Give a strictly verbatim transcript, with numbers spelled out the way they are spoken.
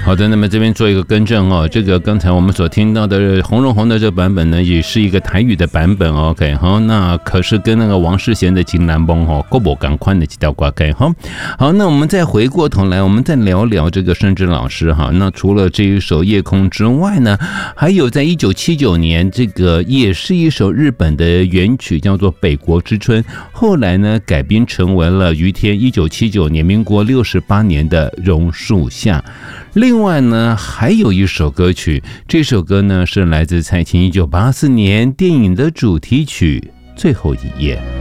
好的，那么这边做一个更正哦，这个刚才我们所听到的红荣红的这个版本呢，也是一个台语的版本 ，OK， 好，那可是跟那个王世贤的《金南风》哦，够不赶快的几条挂开哈。好，那我们再回过头来，我们再聊聊这个盛之老师哈。那除了这一首《夜空》之外呢，还有在一九七九年，这个也是一首日本的原曲，叫做《北国之春》，后来呢改编成为了于天一九七九年民国六十八年的《榕树下》。另外呢，还有一首歌曲，这首歌呢是来自蔡琴一九八四年电影的主题曲《最后一夜》。